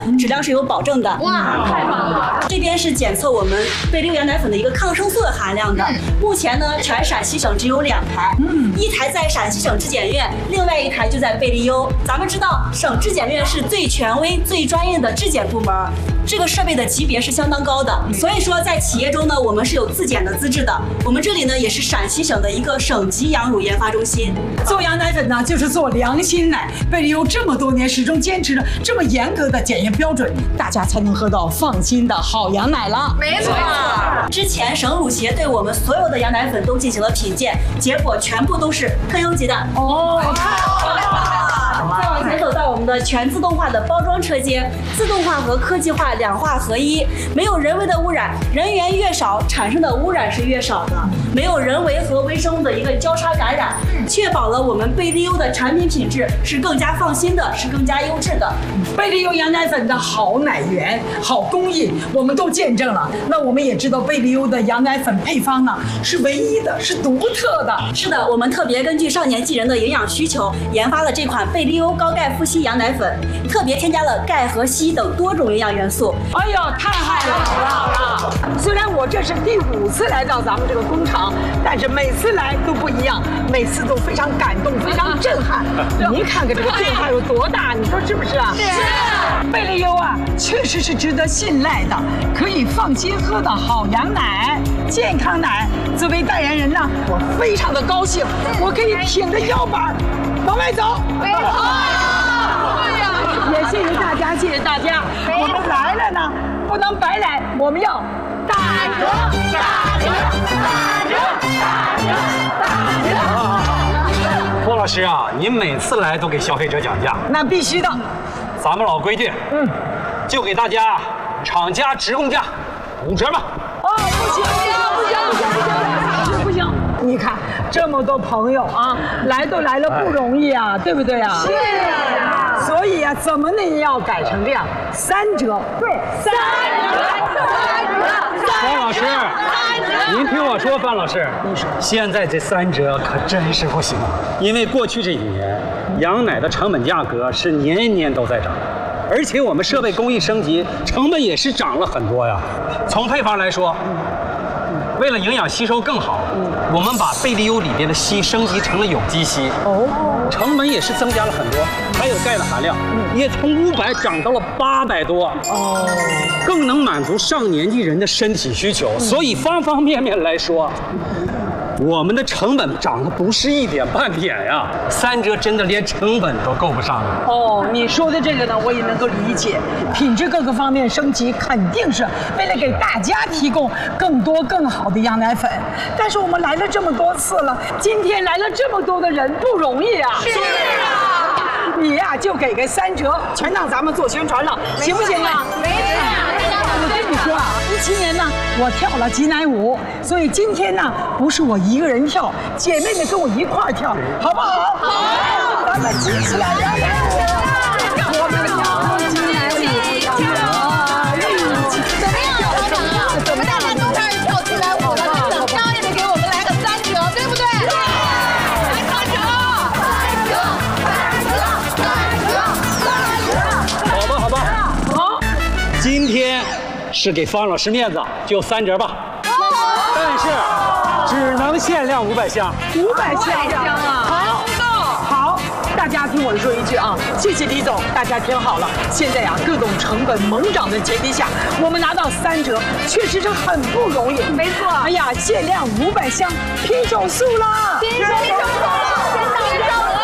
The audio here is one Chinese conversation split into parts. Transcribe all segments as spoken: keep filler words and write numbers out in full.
质量是有保证的。 哇，太棒了！ 这边是检测我们贝利优羊奶粉的一个抗生素的含量的。目前呢，全陕西省只有两台，嗯，一台在陕西省质检院，另外一台就在贝利优。咱们知道，省质检院是最权威、最专业的质检部门，这个设备的级别是相当高的。所以说，在企业中呢，我们是有自检的资质的。我们这里呢，也是陕西省的一个省级羊乳研发中心。 做羊奶粉呢，就是做良心奶。贝利优这么多年始终坚持着这么严格的检验标准，大家才能喝到放心的好羊奶了。 没错。 之前省乳协对我们所有的羊奶粉都进行了品鉴，结果全部都是特优级的。 哦，太好了！ 再往前走到我们的全自动化的包装车间，自动化和科技化两化合一，没有人为的污染，人员越少，产生的污染是越少的，没有人为和微生物的一个交叉感染，确保了我们贝利优的产品品质是更加放心的，是更加优质的。 贝利优羊奶粉的好奶源、好工艺，我们都见证了。那我们也知道贝利优的羊奶粉配方呢是唯一的，是独特的。 是的，我们特别根据少年纪人的营养需求，研发了这款贝利优高钙富硒羊奶粉，特别添加了钙和硒等多种营养元素。 哎呀，太好了！虽然我这是第五次来到咱们这个工厂，但是每次来都不一样，每次都非常感动，非常震撼。您看看这个变化有多大，你说是不是啊？ 是。 贝利优啊，确实是值得信赖的，可以放心喝的好羊奶、健康奶。作为代言人呢，我非常的高兴，我可以挺着腰板往外走。 没错。对呀。 也谢谢大家，谢谢大家。我们来了呢，不能白来，我们要打折、打折、打折、打折、打折。 郭老师啊，您每次来都给消费者讲价， 那必须的。 咱们老规矩，嗯，就给大家厂家直供价五折吧。 哦，不行，不行，不行，不行，不行，不行！你看这么多朋友啊，来都来了不容易啊，对不对啊？ 是。 所以啊，怎么呢也要改成这样，三折。对，三折，三折。 方老师，您听我说，范老师，你说现在这三折可真是不行，因为过去这几年羊奶的成本价格是年年都在涨，而且我们设备工艺升级，成本也是涨了很多呀。从配方来说，为了营养吸收更好，我们把贝利优里边的硒升级成了有机硒，哦，成本也是增加了很多，还有钙的含量也从五百涨到了八百多，哦，更能满足上年纪人的身体需求，所以方方面面来说，我们的成本涨的不是一点半点呀，三折真的连成本都够不上了。 哦，你说的这个呢，我也能够理解，品质各个方面升级，肯定是为了给大家提供更多更好的羊奶粉。但是我们来了这么多次了，今天来了这么多的人，不容易啊！ 是啊， 你呀、啊、就给个三折，全当咱们做宣传了，行不行啊？ 没错。 我跟你说啊，一七年呢，我跳了挤奶舞，所以今天呢，不是我一个人跳，姐妹们跟我一块儿跳，好不好？好，咱们挤起来，来来舞，我们跳挤奶舞，跳， 怎么样，老板啊？我们大家都开始跳起来舞了，那怎么也得给我们来个三折，对不对？来三折，三折，三折，三折，三折。 好吧，好吧， 好， 今天是给方老师面子，就三折吧。但是只能限量五百箱。 五百箱啊！好，好，大家听我说一句啊，谢谢李总，大家听好了，现在呀、啊，各种成本猛涨的前提下，我们拿到三折，确实是很不容易。 没错。 哎呀，限量五百箱，拼手速啦！ 拼手速，先到先到了。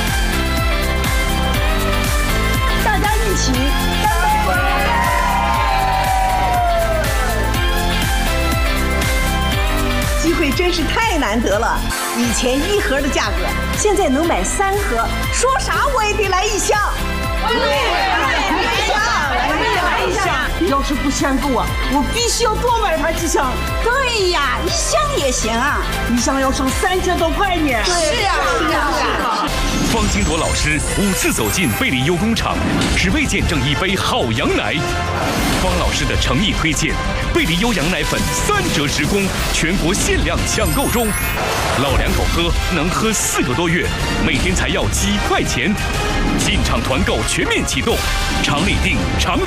大家一起干杯！ 机会真是太难得了，以前一盒的价格，现在能买三盒，说啥我也得来一箱。 来一箱，来一箱，来一箱。 要是不嫌够啊，我必须要多买盘几箱。 对呀，一箱也行啊。 一箱要省三千多块呢。 是啊，是啊，是啊。 方金铎老师五次走进贝利优工厂，只为见证一杯好羊奶。方老师的诚意推荐，贝利优羊奶粉三折直供，全国限量抢购中。老两口喝能喝四个多月，每天才要几块钱。进场团购全面启动，常理定常理。